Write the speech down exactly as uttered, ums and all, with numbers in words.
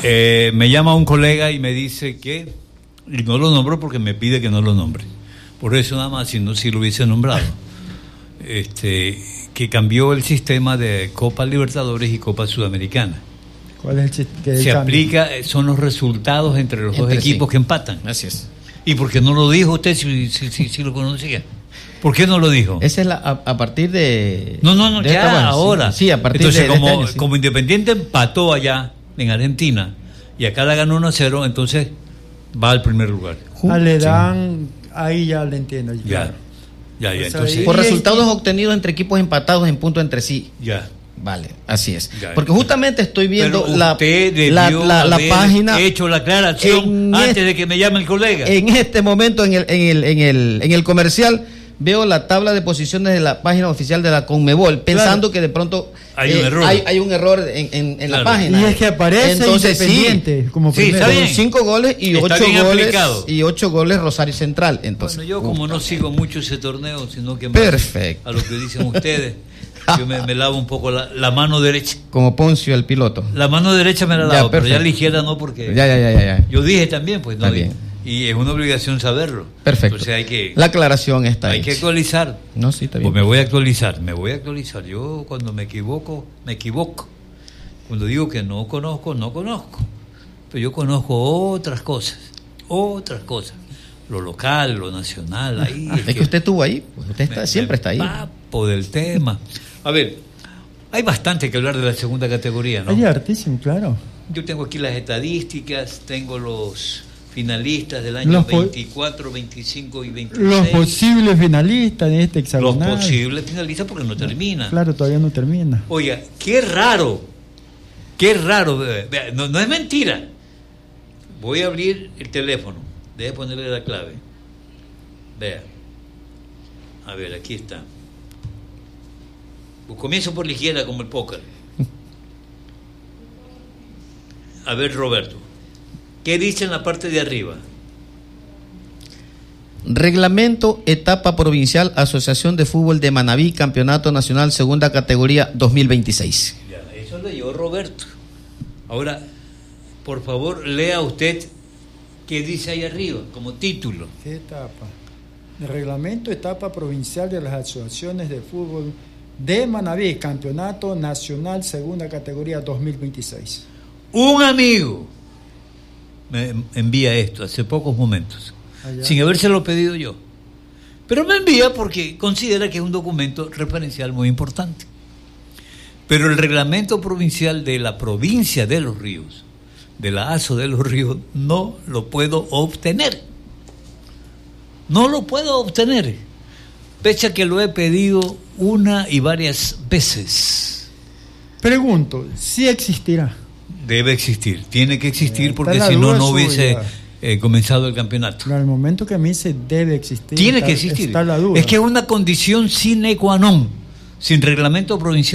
Eh, me llama un colega y me dice que, y no lo nombro porque me pide que no lo nombre, por eso nada más, si no, si lo hubiese nombrado, este, que cambió el sistema de Copa Libertadores y Copa Sudamericana. ¿Cuál es el que Se cambio? aplica, son los resultados entre los Entre dos equipos sí. que empatan. Así es. ¿Y por qué no lo dijo usted si, si, si, si lo conocía? ¿Por qué no lo dijo? Esa es la, a, a partir de... No, no, no, de ya esta, bueno, ahora. Sí, sí, a partir entonces, de, de como, este año, sí. como Independiente empató allá en Argentina y acá la ganó uno a cero, entonces va al primer lugar. Ah, le dan, ahí ya le entiendo. Ya, ya, ya. O sea, Entonces, Por y- resultados obtenidos entre equipos empatados en punto entre sí. ya. Vale, así es. Ya, Porque justamente estoy viendo Pero la, usted debió la, la, la haber página. hecho la aclaración en antes este- de que me llame el colega. En este momento, en el, en el, en el, en el comercial, veo la tabla de posiciones de la página oficial de la Conmebol, pensando Claro. que de pronto Hay un error. hay, hay un error en, en, en Claro. la página. Y es que aparece Entonces, Independiente sí, como Sí, primero. está bien. con cinco goles y Está ocho bien goles aplicado. y ocho goles Rosario Central. Entonces, Bueno, yo como no sigo mucho ese torneo, sino que más Perfecto. a lo que dicen ustedes, yo me, me lavo un poco la, la mano derecha. como Poncio el piloto. La mano derecha me la Ya, lavo, pero ya perfecto. la izquierda no, porque Ya, ya, ya, ya. ya. yo dije también, pues no. Está Y, bien. y es una obligación saberlo. Perfecto. Entonces hay que, La aclaración está hay que hecha. actualizar. No, sí, está bien. Pues me voy a actualizar, me voy a actualizar. Yo cuando me equivoco, me equivoco. Cuando digo que no conozco, no conozco. Pero yo conozco otras cosas, otras cosas. Lo local, lo nacional, ahí. Es que usted estuvo ahí, pues, usted está, me- siempre me está ahí. empapo del tema. A ver, hay bastante que hablar de la segunda categoría, ¿no? Ahí hartísimo, claro. Yo tengo aquí las estadísticas, tengo los finalistas del año Los po- veinticuatro, veinticinco y veintiséis. Los posibles finalistas de este Los hexagonal. posibles finalistas porque no termina. Claro, todavía no termina. Oiga, qué raro, qué raro, vea, vea, no, no es mentira. Voy a abrir el teléfono, deje ponerle la clave. Vea, a ver, aquí está. Pues comienzo por la izquierda como el póker. A ver, Roberto, ¿qué dice en la parte de arriba? Reglamento, etapa provincial, Asociación de Fútbol de Manabí, Campeonato Nacional, segunda categoría dos mil veintiséis. Ya, eso leyó Roberto. Ahora, por favor, lea usted qué dice ahí arriba, como título. ¿Qué etapa? El reglamento, etapa provincial de las asociaciones de fútbol de Manabí, Campeonato Nacional, segunda categoría dos mil veintiséis. Un amigo me envía esto hace pocos momentos, Allá. sin habérselo pedido yo. Pero me envía porque considera que es un documento referencial muy importante. Pero el reglamento provincial de la provincia de Los Ríos, de la A S O de Los Ríos, no lo puedo obtener. No lo puedo obtener. Pese a que lo he pedido una y varias veces. Pregunto, ¿si existirá? Debe existir, tiene que existir, Está porque la si no, duda no hubiese suya. eh, comenzado el campeonato. Pero al momento que a mí se debe existir, Tiene está- que existir. está la duda. Es que es una condición sine qua non. Sin reglamento provincial